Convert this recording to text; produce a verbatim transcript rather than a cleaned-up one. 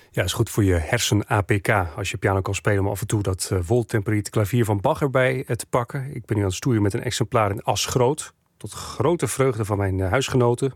Ja, is goed voor je hersen-A P K als je piano kan spelen, om af en toe dat uh, voltemperiet klavier van Bach erbij uh, te pakken. Ik ben nu aan het stoeien met een exemplaar in as groot. Tot grote vreugde van mijn uh, huisgenoten.